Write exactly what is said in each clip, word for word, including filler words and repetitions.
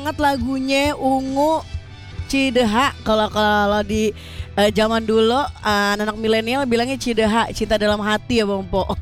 Banget lagunya Ungu Cideha kalau kalau di eh, zaman dulu eh, anak milenial bilangnya Cideha, cinta dalam hati ya Bang Po.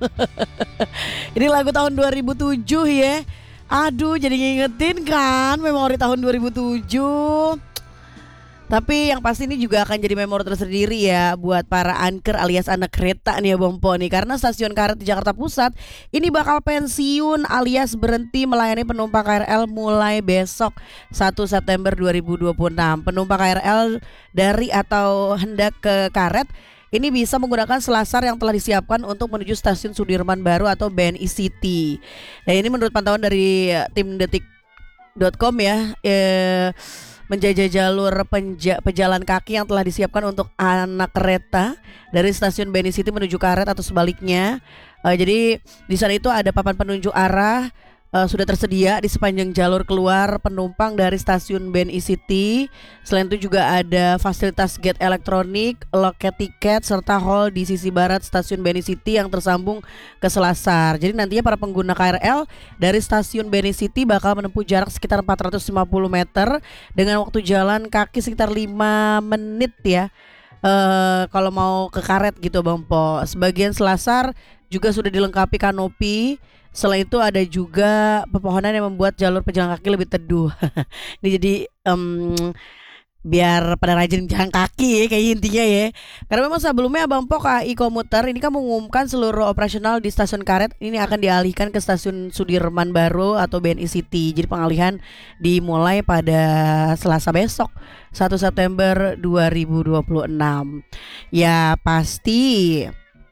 Ini lagu tahun dua ribu tujuh ya. Aduh, jadi ngingetin kan memori tahun dua ribu tujuh. Tapi yang pasti ini juga akan jadi memori tersendiri ya buat para anker alias anak kereta nih ya Bang Po nih. Karena stasiun Karet di Jakarta Pusat ini bakal pensiun alias berhenti melayani penumpang K R L mulai besok satu September dua ribu dua puluh enam. Penumpang K R L dari atau hendak ke Karet ini bisa menggunakan selasar yang telah disiapkan untuk menuju stasiun Sudirman Baru atau B N I City. Nah ini menurut pantauan dari tim detik dot com ya, eh, menjajah jalur penja, pejalan kaki yang telah disiapkan untuk anak kereta dari stasiun B N I City menuju Karet atau sebaliknya. Uh, jadi di sana itu ada papan penunjuk arah uh, sudah tersedia di sepanjang jalur keluar penumpang dari stasiun B N I City. Selain itu juga ada fasilitas gate elektronik, loket tiket serta hall di sisi barat stasiun B N I City yang tersambung ke selasar. Jadi nantinya para pengguna K R L dari stasiun B N I City bakal menempuh jarak sekitar empat ratus lima puluh meter dengan waktu jalan kaki sekitar lima menit ya. Uh, kalau mau ke Karet gitu Bang Po. Sebagian selasar juga sudah dilengkapi kanopi. Selain itu ada juga pepohonan yang membuat jalur pejalan kaki lebih teduh. Ini jadi um, biar pada rajin jalan kaki ya kayak intinya ya. Karena memang sebelumnya Bang Po K A I Komuter ini kan mengumumkan seluruh operasional di stasiun Karet ini akan dialihkan ke stasiun Sudirman Baru atau B N I City. Jadi pengalihan dimulai pada Selasa besok satu September dua ribu dua puluh enam. Ya pasti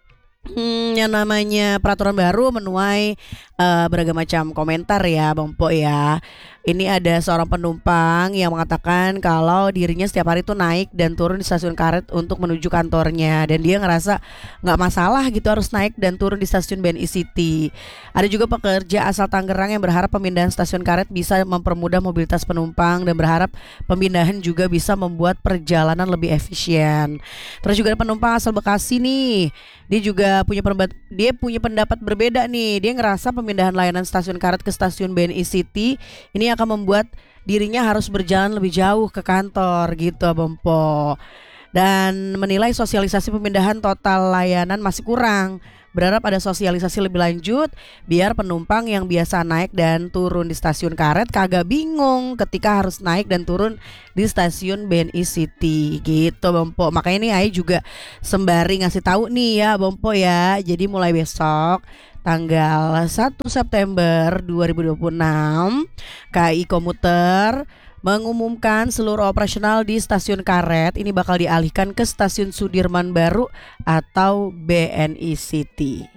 Hmm, yang namanya peraturan baru menuai uh, beragam macam komentar ya Bang Po ya. Ini ada seorang penumpang yang mengatakan kalau dirinya setiap hari tuh naik dan turun di stasiun Karet untuk menuju kantornya. Dan dia ngerasa gak masalah gitu harus naik dan turun di stasiun B N I City. Ada juga pekerja asal Tangerang yang berharap pemindahan stasiun Karet bisa mempermudah mobilitas penumpang dan berharap pemindahan juga bisa membuat perjalanan lebih efisien. Terus juga ada penumpang asal Bekasi nih. Dia juga punya pendapat, dia punya pendapat berbeda nih. Dia ngerasa pemindahan layanan stasiun Karet ke stasiun B N I City ini akan membuat dirinya harus berjalan lebih jauh ke kantor gitu Bang Po. Dan menilai sosialisasi pemindahan total layanan masih kurang. Berharap ada sosialisasi lebih lanjut biar penumpang yang biasa naik dan turun di stasiun Karet kagak bingung ketika harus naik dan turun di stasiun B N I City gitu Bang Po. Makanya ini Ai juga sembari ngasih tahu nih ya Bang Po ya. Jadi mulai besok tanggal satu September dua ribu dua puluh enam K A I Komuter mengumumkan seluruh operasional di stasiun Karet ini bakal dialihkan ke stasiun Sudirman Baru atau B N I City.